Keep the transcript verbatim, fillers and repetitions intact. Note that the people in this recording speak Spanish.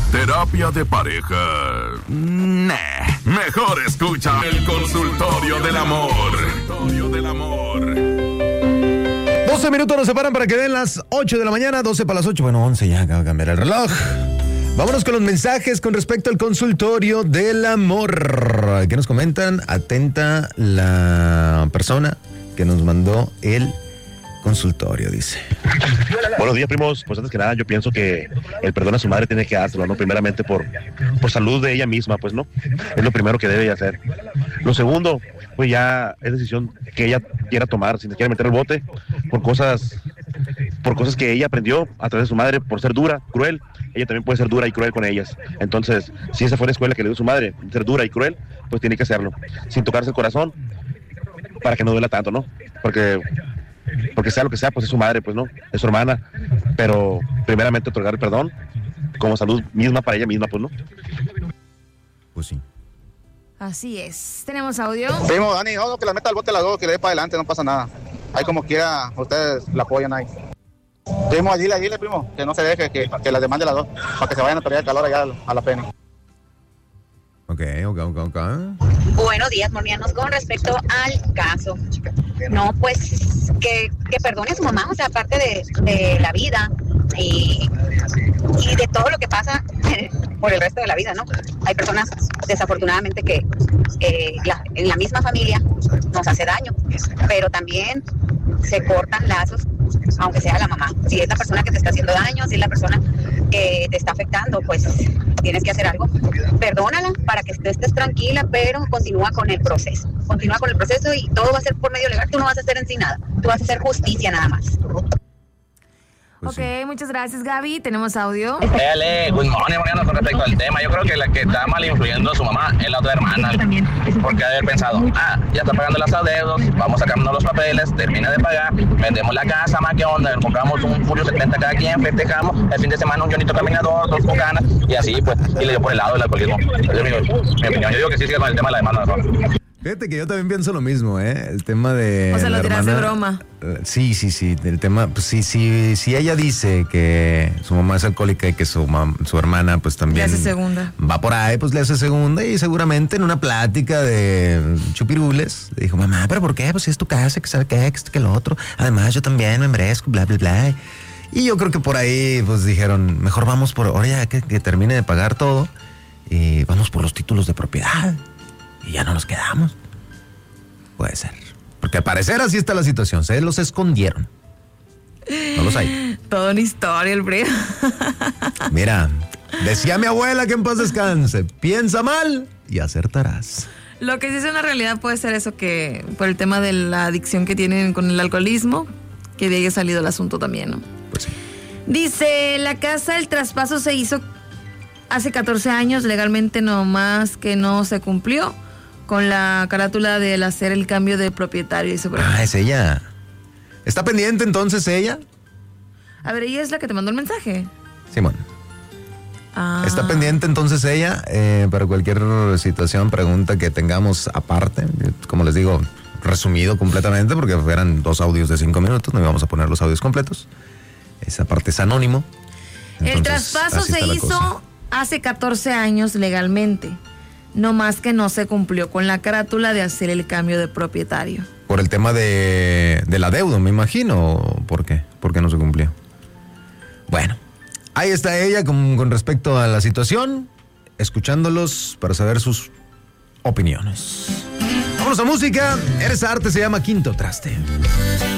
¿Terapia de pareja? Nah, mejor escucha el Consultorio del Amor. Consultorio del Amor. doce minutos nos separan para que den las ocho de la mañana, doce para las ocho, bueno, once ya, acaba de cambiar el reloj. Vámonos con los mensajes con respecto al Consultorio del Amor. ¿Qué nos comentan? Atenta la persona que nos mandó el consultorio, dice. Buenos días, primos. Pues antes que nada, yo pienso que el perdón a su madre tiene que dárselo, ¿no? Primeramente por, por salud de ella misma, pues, ¿no? Es lo primero que debe hacer. Lo segundo, pues ya es decisión que ella quiera tomar, si se quiere meter el bote, por cosas, por cosas que ella aprendió a través de su madre, por ser dura, cruel. Ella también puede ser dura y cruel con ellas. Entonces, si esa fue la escuela que le dio su madre, ser dura y cruel, pues tiene que hacerlo, sin tocarse el corazón, para que no duela tanto, ¿no? Porque... Porque sea lo que sea, pues es su madre, pues no, es su hermana, pero primeramente otorgar el perdón como salud misma para ella misma, pues no. Pues sí. Así es. ¿Tenemos audio? Primo, Dani, no, que la meta al bote las dos, que le dé para adelante, no pasa nada. Ahí como quiera, ustedes la apoyan ahí. Primo, dile, dile, primo, que no se deje, que, que la demande las dos, para que se vayan a torear el calor allá a la pena. Ok, ok, ok, ok. Buenos días, mornianos. Con respecto al caso, no, pues que, que perdone a su mamá, o sea, aparte de, de la vida y, y de todo lo que pasa por el resto de la vida, ¿no? Hay personas, desafortunadamente, que eh, la, en la misma familia nos hace daño, pero también se cortan lazos, aunque sea la mamá. Si es la persona que te está haciendo daño, si es la persona que te está afectando, pues tienes que hacer algo. Perdónala para que estés tranquila, pero continúa con el proceso. Continúa con el proceso y todo va a ser por medio legal. Tú no vas a hacer en sí nada. Tú vas a hacer justicia nada más. Pues ok, sí. Muchas gracias, Gaby. Tenemos audio. Dale, good morning, Mariano, con respecto al tema. Yo creo que la que está mal influyendo a su mamá es la otra hermana. Porque haber pensado, ah, ya está pagando los adeudos, vamos a sacarnos los papeles, termina de pagar, vendemos la casa, más que onda, compramos un Furio setenta cada quien, festejamos, el fin de semana un Jonito caminador, dos bucanas, y así, pues, y le dio por el lado del alcoholismo. Yo, mi, mi opinión, yo digo que sí sigue con el tema de la demanda, ¿no? Fíjate que yo también pienso lo mismo, ¿eh? El tema de... O sea, lo tiras de broma. Sí, sí, sí. El tema, pues sí, sí, si ella dice que su mamá es alcohólica y que su, mam, su hermana, pues también... Le hace segunda. Va por ahí, pues le hace segunda y seguramente en una plática de chupirules le dijo, mamá, ¿pero por qué? Pues si es tu casa, que sabe qué, que esto, que lo otro. Además, yo también me merezco, bla, bla, bla. Y yo creo que por ahí, pues dijeron, mejor vamos por... Ahora ya que, que termine de pagar todo y vamos por los títulos de propiedad. Y ya no nos quedamos. Puede ser. Porque al parecer así está la situación. Se los escondieron. No los hay. Toda una historia, el frío. Mira, decía mi abuela que en paz descanse. Piensa mal y acertarás. Lo que sí es una realidad puede ser eso, que por el tema de la adicción que tienen con el alcoholismo, que de ahí ha salido el asunto también, ¿no? Pues sí. Dice, la casa, el traspaso se hizo hace catorce años, legalmente nomás que no se cumplió con la carátula del hacer el cambio de propietario. Y ah, es ella. ¿Está pendiente entonces ella? A ver, ella es la que te mandó el mensaje. Simón. Ah. Está pendiente entonces ella eh, para cualquier situación, pregunta que tengamos aparte. Como les digo, resumido completamente porque eran dos audios de cinco minutos, no íbamos a poner los audios completos. Esa parte es anónimo. Entonces, el traspaso se hizo hace catorce años legalmente. No más que no se cumplió con la carátula de hacer el cambio de propietario. Por el tema de, de la deuda, me imagino. ¿Por qué? ¿Por qué no se cumplió? Bueno, ahí está ella con, con respecto a la situación, escuchándolos para saber sus opiniones. Vámonos a música. Eres arte, se llama Quinto Traste.